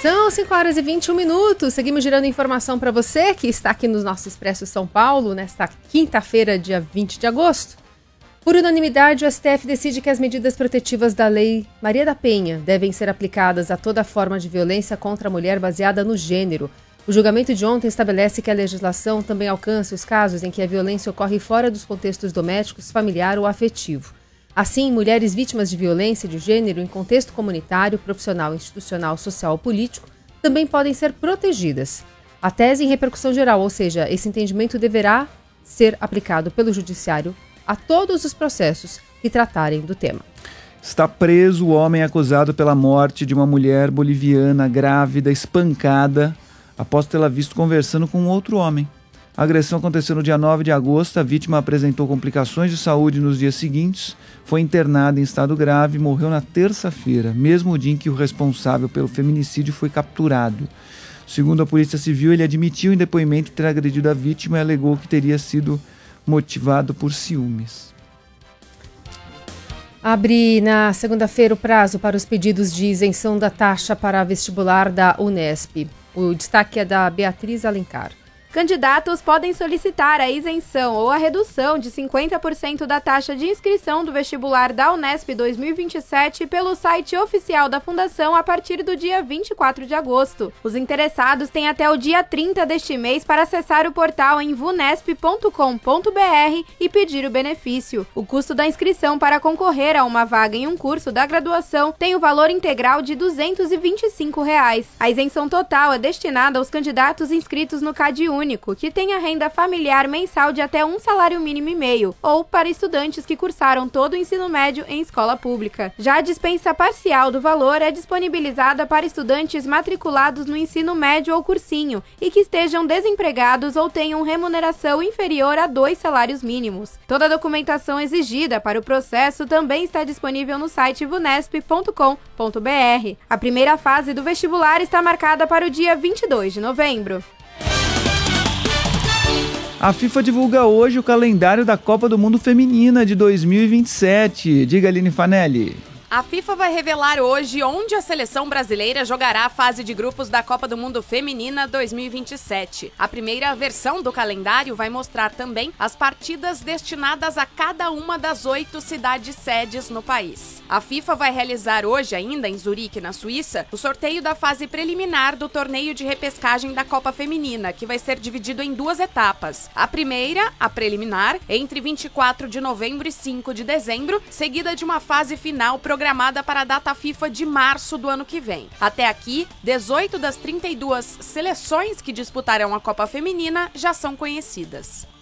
São 5 horas e 21 minutos. Seguimos girando informação para você que está aqui no nosso Expresso São Paulo, nesta quinta-feira, dia 20 de agosto. Por unanimidade, o STF decide que as medidas protetivas da Lei Maria da Penha devem ser aplicadas a toda forma de violência contra a mulher baseada no gênero. O julgamento de ontem estabelece que a legislação também alcança os casos em que a violência ocorre fora dos contextos domésticos, familiar ou afetivo. Assim, mulheres vítimas de violência de gênero em contexto comunitário, profissional, institucional, social ou político também podem ser protegidas. A tese em repercussão geral, ou seja, esse entendimento deverá ser aplicado pelo Judiciário a todos os processos que tratarem do tema. Está preso o homem acusado pela morte de uma mulher boliviana grávida, espancada, após tê-la visto conversando com outro homem. A agressão aconteceu no dia 9 de agosto, a vítima apresentou complicações de saúde nos dias seguintes, foi internada em estado grave e morreu na terça-feira, mesmo dia em que o responsável pelo feminicídio foi capturado. Segundo a Polícia Civil, ele admitiu em depoimento ter agredido a vítima e alegou que teria sido motivado por ciúmes. Abre na segunda-feira o prazo para os pedidos de isenção da taxa para vestibular da Unesp. O destaque é da Beatriz Alencar. Candidatos podem solicitar a isenção ou a redução de 50% da taxa de inscrição do vestibular da Unesp 2027 pelo site oficial da Fundação a partir do dia 24 de agosto. Os interessados têm até o dia 30 deste mês para acessar o portal em vunesp.com.br e pedir o benefício. O custo da inscrição para concorrer a uma vaga em um curso da graduação tem o valor integral de R$ 225. A isenção total é destinada aos candidatos inscritos no CAD Único, que tem a renda familiar mensal de até 1,5 salário mínimo, ou para estudantes que cursaram todo o ensino médio em escola pública. Já a dispensa parcial do valor é disponibilizada para estudantes matriculados no ensino médio ou cursinho e que estejam desempregados ou tenham remuneração inferior a 2 salários mínimos. Toda a documentação exigida para o processo também está disponível no site vunesp.com.br. A primeira fase do vestibular está marcada para o dia 22 de novembro. A FIFA divulga hoje o calendário da Copa do Mundo Feminina de 2027. Diga, Aline Fanelli. A FIFA vai revelar hoje onde a seleção brasileira jogará a fase de grupos da Copa do Mundo Feminina 2027. A primeira versão do calendário vai mostrar também as partidas destinadas a cada uma das 8 cidades sedes no país. A FIFA vai realizar hoje, ainda em Zurique, na Suíça, o sorteio da fase preliminar do torneio de repescagem da Copa Feminina, que vai ser dividido em 2 etapas. A primeira, a preliminar, entre 24 de novembro e 5 de dezembro, seguida de uma fase final programada para a data FIFA de março do ano que vem. Até aqui, 18 das 32 seleções que disputarão a Copa Feminina já são conhecidas.